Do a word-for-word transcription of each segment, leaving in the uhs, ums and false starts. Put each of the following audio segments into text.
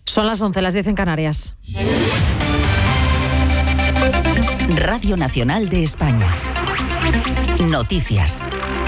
Son las once, las diez en Canarias. Radio Nacional de España. Noticias.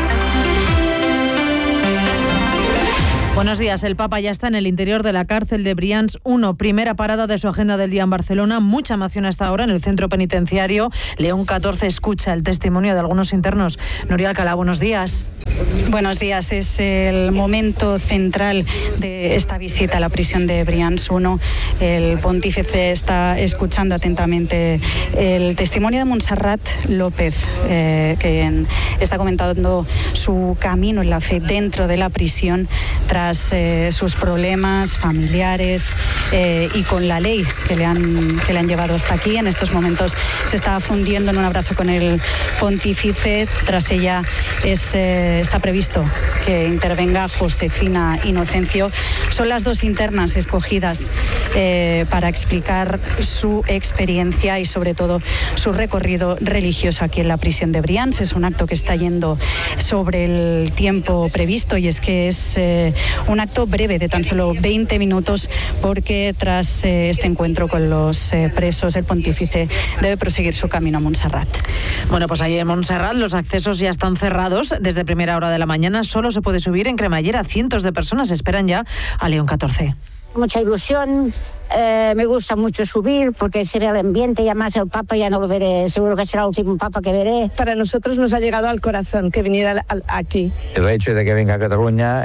Buenos días. El Papa ya está en el interior de la cárcel de Brians uno. Primera parada de su agenda del día en Barcelona. Mucha emoción hasta ahora en el centro penitenciario. León catorce escucha el testimonio de algunos internos. Nuria Alcalá, buenos días. Buenos días. Es el momento central de esta visita a la prisión de Brians uno. El pontífice está escuchando atentamente el testimonio de Montserrat López, eh, que está comentando su camino en la fe dentro de la prisión tras eh, sus problemas familiares eh, y con la ley que le han que le han llevado hasta aquí. En estos momentos se está fundiendo en un abrazo con el pontífice. Tras ella es, eh, está previsto que intervenga Josefina Inocencio. Son las dos internas escogidas eh, para explicar su experiencia y sobre todo su recorrido religioso aquí en la prisión de Brians. Es un acto que está yendo sobre el tiempo previsto y es que es eh, un acto breve de tan solo veinte minutos porque tras eh, este encuentro con los eh, presos el pontífice debe proseguir su camino a Montserrat. Bueno, pues ahí en Montserrat los accesos ya están cerrados desde primera hora de la mañana. Solo se puede subir en cremallera. Cientos de personas esperan ya a León catorce. Mucha ilusión, eh, me gusta mucho subir porque se ve el ambiente y además el Papa ya no lo veré, seguro que será el último Papa que veré. Para nosotros nos ha llegado al corazón que viniera aquí. El hecho de que venga a Cataluña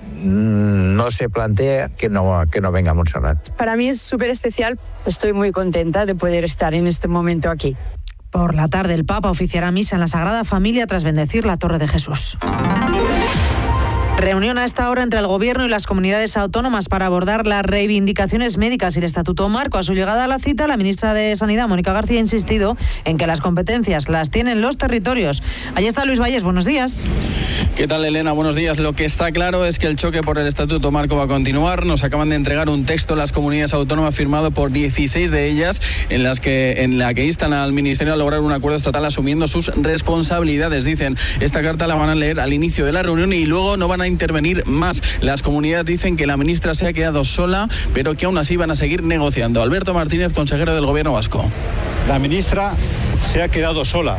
no se plantea que no, que no venga a Montserrat. Para mí es súper especial, estoy muy contenta de poder estar en este momento aquí. Por la tarde el Papa oficiará misa en la Sagrada Familia tras bendecir la Torre de Jesús. Reunión a esta hora entre el Gobierno y las comunidades autónomas para abordar las reivindicaciones médicas y el Estatuto Marco. A su llegada a la cita, la ministra de Sanidad, Mónica García, ha insistido en que las competencias las tienen los territorios. Allí está Luis Valles, buenos días. ¿Qué tal, Elena? Buenos días. Lo que está claro es que el choque por el Estatuto Marco va a continuar. Nos acaban de entregar un texto las comunidades autónomas firmado por dieciséis de ellas en las que en la que instan al Ministerio a lograr un acuerdo estatal asumiendo sus responsabilidades. Dicen, esta carta la van a leer al inicio de la reunión y luego no van a intervenir más. Las comunidades dicen que la ministra se ha quedado sola, pero que aún así van a seguir negociando. Alberto Martínez, consejero del Gobierno vasco. La ministra se ha quedado sola.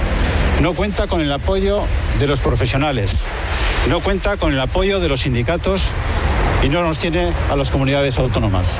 No cuenta con el apoyo de los profesionales, no cuenta con el apoyo de los sindicatos y no nos tiene a las comunidades autónomas.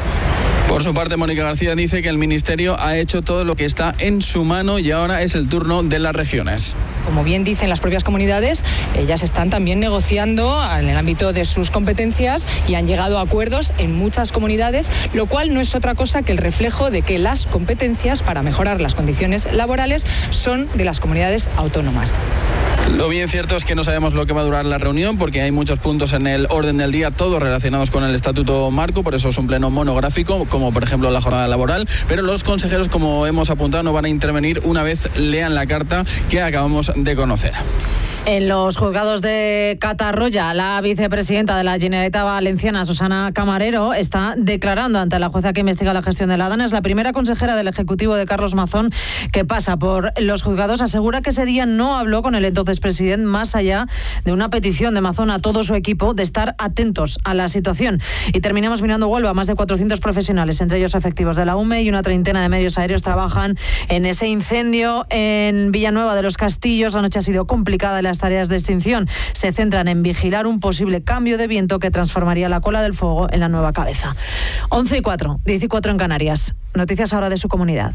Por su parte, Mónica García dice que el Ministerio ha hecho todo lo que está en su mano y ahora es el turno de las regiones. Como bien dicen las propias comunidades, ellas están también negociando en el ámbito de sus competencias y han llegado a acuerdos en muchas comunidades, lo cual no es otra cosa que el reflejo de que las competencias para mejorar las condiciones laborales son de las comunidades autónomas. Lo bien cierto es que no sabemos lo que va a durar la reunión porque hay muchos puntos en el orden del día, todos relacionados con el Estatuto Marco, por eso es un pleno monográfico, como por ejemplo la jornada laboral, pero los consejeros, como hemos apuntado, no van a intervenir una vez lean la carta que acabamos de conocer. En los juzgados de Catarroya, la vicepresidenta de la Generalitat Valenciana, Susana Camarero, está declarando ante la jueza que investiga la gestión de la DANA. Es la primera consejera del Ejecutivo de Carlos Mazón que pasa por los juzgados. Asegura que ese día no habló con el entonces presidente, más allá de una petición de Mazón a todo su equipo de estar atentos a la situación. Y terminamos mirando Huelva. Más de cuatrocientos profesionales, entre ellos efectivos de la U M E y una treintena de medios aéreos, trabajan en ese incendio en Villanueva de los Castillos. La noche ha sido complicada. Las tareas de extinción se centran en vigilar un posible cambio de viento que transformaría la cola del fuego en la nueva cabeza. once y cuatro, diez y cuatro en Canarias. Noticias ahora de su comunidad.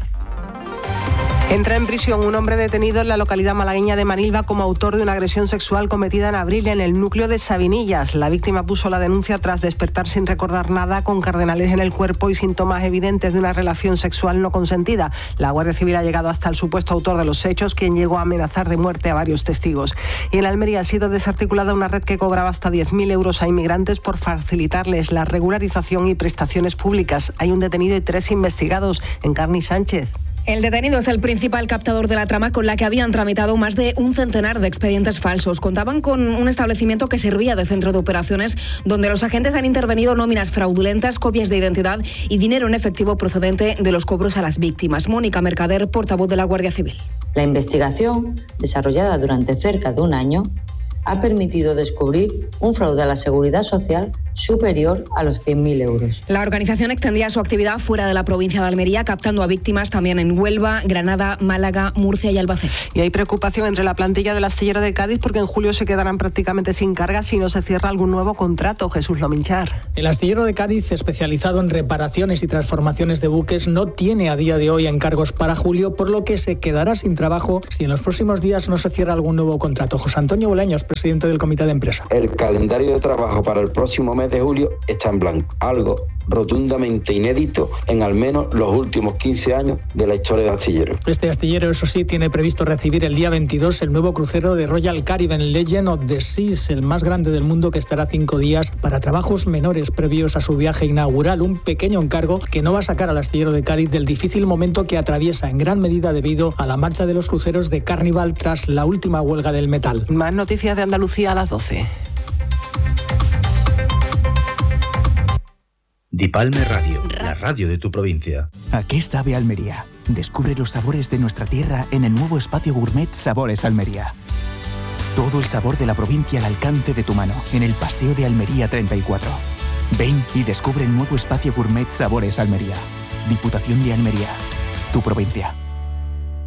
Entra en prisión un hombre detenido en la localidad malagueña de Manilva como autor de una agresión sexual cometida en abril en el núcleo de Sabinillas. La víctima puso la denuncia tras despertar sin recordar nada, con cardenales en el cuerpo y síntomas evidentes de una relación sexual no consentida. La Guardia Civil ha llegado hasta el supuesto autor de los hechos, quien llegó a amenazar de muerte a varios testigos. Y en Almería ha sido desarticulada una red que cobraba hasta diez mil euros a inmigrantes por facilitarles la regularización y prestaciones públicas. Hay un detenido y tres investigados. Encarni Sánchez. El detenido es el principal captador de la trama con la que habían tramitado más de un centenar de expedientes falsos. Contaban con un establecimiento que servía de centro de operaciones donde los agentes han intervenido nóminas fraudulentas, copias de identidad y dinero en efectivo procedente de los cobros a las víctimas. Mónica Mercader, portavoz de la Guardia Civil. La investigación, desarrollada durante cerca de un año, ha permitido descubrir un fraude a la seguridad social superior a los cien mil euros. La organización extendía su actividad fuera de la provincia de Almería, captando a víctimas también en Huelva, Granada, Málaga, Murcia y Albacete. Y hay preocupación entre la plantilla del astillero de Cádiz porque en julio se quedarán prácticamente sin carga si no se cierra algún nuevo contrato. Jesús Lominchar. El astillero de Cádiz, especializado en reparaciones y transformaciones de buques, no tiene a día de hoy encargos para julio, por lo que se quedará sin trabajo si en los próximos días no se cierra algún nuevo contrato. José Antonio Bolaños, presidente del comité de empresa. El calendario de trabajo para el próximo mes de julio está en blanco, algo rotundamente inédito en al menos los últimos quince años de la historia del astillero. Este astillero, eso sí, tiene previsto recibir el día veintidós el nuevo crucero de Royal Caribbean Legend of the Seas, el más grande del mundo, que estará cinco días para trabajos menores previos a su viaje inaugural, un pequeño encargo que no va a sacar al astillero de Cádiz del difícil momento que atraviesa, en gran medida debido a la marcha de los cruceros de Carnival tras la última huelga del metal. Más noticias de Andalucía a las doce. Dipalme Radio, la radio de tu provincia. ¿A qué sabe Almería? Descubre los sabores de nuestra tierra en el nuevo espacio gourmet Sabores Almería. Todo el sabor de la provincia al alcance de tu mano, en el Paseo de Almería treinta y cuatro. Ven y descubre el nuevo espacio gourmet Sabores Almería. Diputación de Almería, tu provincia.